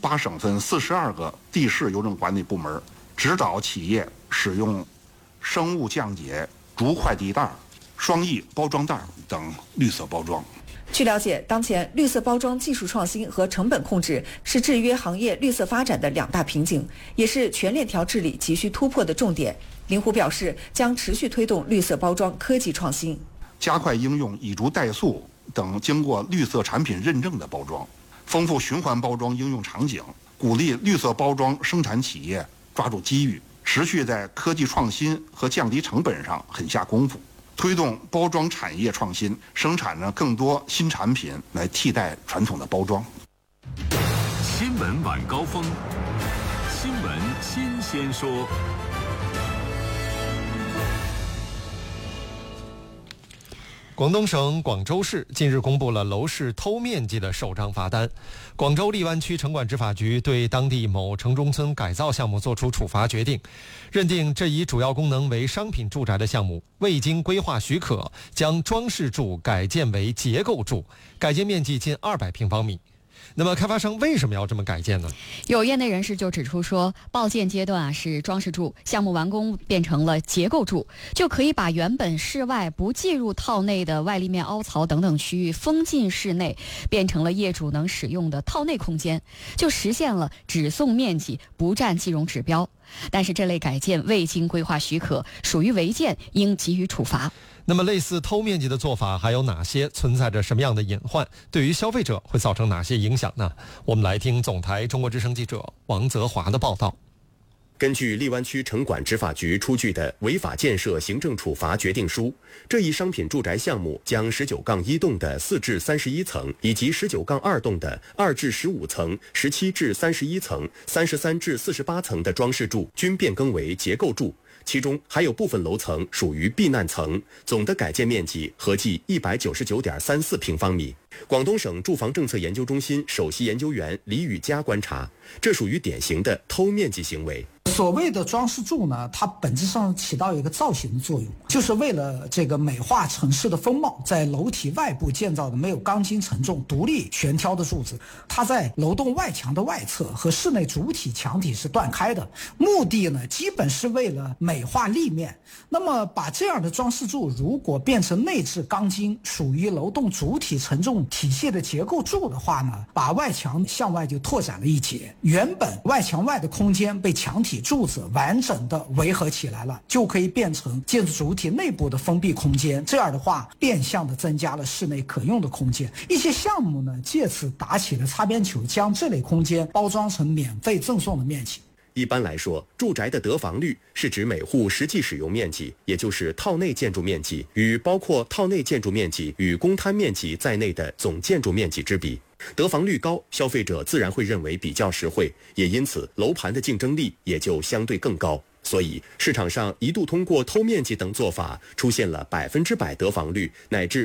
8省份42个地市邮政管理部门，指导企业使用生物降解竹快递袋、双翼包装袋等绿色包装。 据了解，当前绿色包装技术创新和成本控制是制约行业绿色发展的2大瓶颈，也是全链条治理急需突破的重点。林虎表示，将持续推动绿色包装科技创新， 加快应用以竹代塑等经过绿色产品认证的包装，丰富循环包装应用场景，鼓励绿色包装生产企业抓住机遇，持续在科技创新和降低成本上狠下功夫，推动包装产业创新，生产更多新产品来替代传统的包装。 新闻晚高峰，新闻新鲜说。 广东省广州市近日公布了楼市偷面积的首张罚单。广州荔湾区城管执法局对当地某城中村改造项目作出处罚决定，认定这一主要功能为商品住宅的项目未经规划许可，将装饰柱改建为结构柱，改建面积近200平方米。那么开发商为什么要这么改建呢？ 有业内人士就指出说，报建阶段是装饰柱，项目完工变成了结构柱，就可以把原本室外不计入套内的外立面凹槽等等区域封进室内，变成了业主能使用的套内空间，就实现了只送面积不占计容指标。但是这类改建未经规划许可，属于违建，应给予处罚。 那么类似偷面积的做法还有哪些？存在着什么样的隐患？对于消费者会造成哪些影响呢？我们来听总台中国之声记者王泽华的报道。 根据荔湾区城管执法局出具的违法建设行政处罚决定书，这一商品住宅项目将19-1栋的4至31层，以及19-2栋的2至15层、17至31层、33至48层的装饰柱均变更为结构柱，其中还有部分楼层属于避难层，总的改建面积合计199.34平方米。广东省住房政策研究中心首席研究员李宇佳观察，这属于典型的偷面积行为。 所谓的装饰柱呢，它本质上起到一个造型的作用，就是为了这个美化城市的风貌，在楼体外部建造的没有钢筋承重、独立悬挑的柱子，它在楼栋外墙的外侧和室内主体墙体是断开的，目的呢基本是为了美化立面。那么把这样的装饰柱如果变成内置钢筋，属于楼栋主体承重体系的结构柱的话呢，把外墙向外就拓展了一截，原本外墙外的空间被墙体柱子完整的围合起来了，就可以变成建筑主体内部的封闭空间。这样的话，变相的增加了室内可用的空间。一些项目呢，借此打起了擦边球，将这类空间包装成免费赠送的面积。 一般来说，住宅的得房率是指每户实际使用面积，也就是套内建筑面积与包括套内建筑面积与公摊面积在内的总建筑面积之比。得房率高，消费者自然会认为比较实惠，也因此楼盘的竞争力也就相对更高。所以市场上一度通过偷面积等做法出现了100%得房率乃至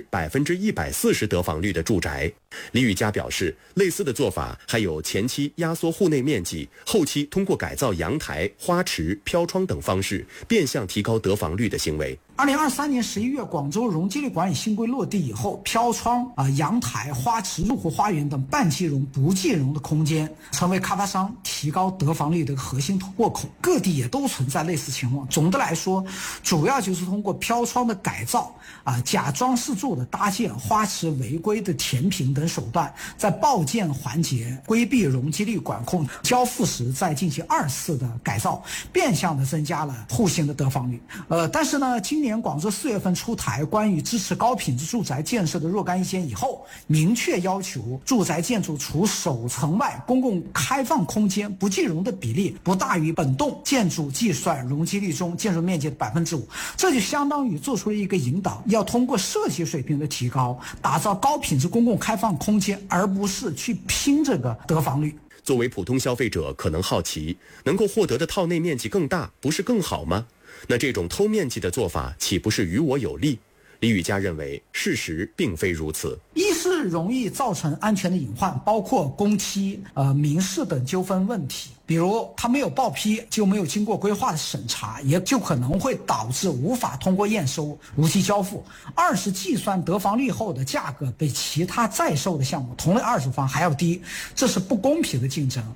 140%得房率的住宅。李宇佳表示，类似的做法还有前期压缩户内面积，后期通过改造阳台、花池、飘窗等方式变相提高得房率的行为。 2023年11月，广州容积率管理新规落地以后，飘窗、阳台、花池、入户花园等半计容、不计容的空间，成为开发商提高得房率的核心突破口。各地也都存在类似情况。总的来说，主要就是通过飘窗的改造、假装饰柱的搭建、花池违规的填平等手段，在报建环节规避容积率管控，交付时再进行2次的改造，变相的增加了户型的得房率。但是呢，今年广州4月份出台关于支持高品质住宅建设的若干意见以后，明确要求住宅建筑除首层外公共开放空间不计容的比例不大于本栋建筑计算容积率中建筑面积的5%，这就相当于做出了一个引导，要通过设计水平的提高，打造高品质公共开放空间，而不是去拼这个得房率。 作为普通消费者可能好奇，能够获得的套内面积更大，不是更好吗？那这种偷面积的做法岂不是于我有利？李宇佳认为，事实并非如此。 一是容易造成安全的隐患，包括公期、民事等纠纷问题。比如他没有报批，就没有经过规划的审查，也就可能会导致无法通过验收、如期交付。二是计算得房率后的价格比其他在售的项目同类20房还要低，这是不公平的竞争。